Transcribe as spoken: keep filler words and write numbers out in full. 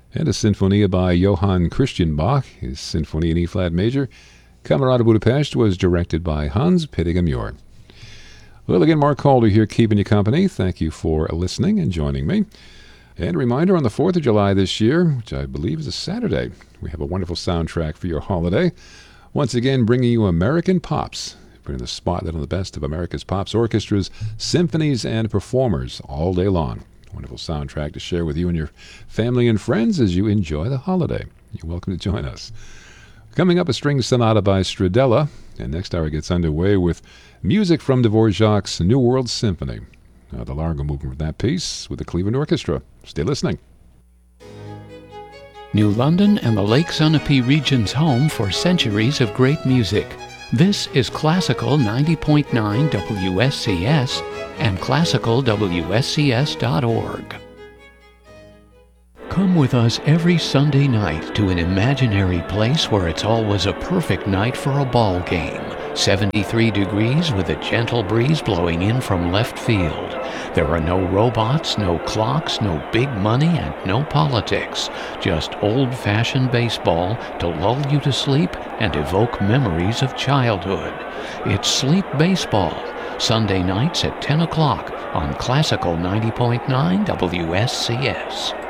and a Sinfonia by Johann Christian Bach, his Symphony in E-flat major. Camerata Budapest was directed by Hans Pittiger-Muir. Well, again, Mark Calder here keeping you company. Thank you for listening and joining me. And a reminder, on the fourth of July this year, which I believe is a Saturday, we have a wonderful soundtrack for your holiday. Once again, bringing you American Pops, putting the spotlight on the best of America's Pops orchestras, symphonies, and performers all day long. Wonderful soundtrack to share with you and your family and friends as you enjoy the holiday. You're welcome to join us. Coming up, a string sonata by Stradella, and next hour gets underway with music from Dvorak's New World Symphony. Uh, the Largo movement from that piece with the Cleveland Orchestra. Stay listening. New London and the Lake Sunapee region's home for centuries of great music. This is Classical ninety point nine W S C S and classical W S C S dot org. Come with us every Sunday night to an imaginary place where it's always a perfect night for a ball game. seventy-three degrees with a gentle breeze blowing in from left field. There are no robots, no clocks, no big money, and no politics. Just old-fashioned baseball to lull you to sleep and evoke memories of childhood. It's Sleep Baseball, Sunday nights at ten o'clock on Classical ninety point nine W S C S.